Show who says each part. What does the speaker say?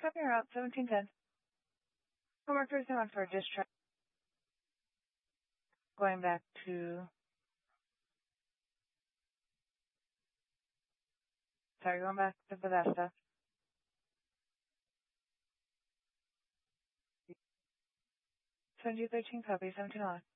Speaker 1: Copy your route, 1710. Homework person on for discharge. Going back to... Sorry, going back to Bethesda. 1713, copy, 1711.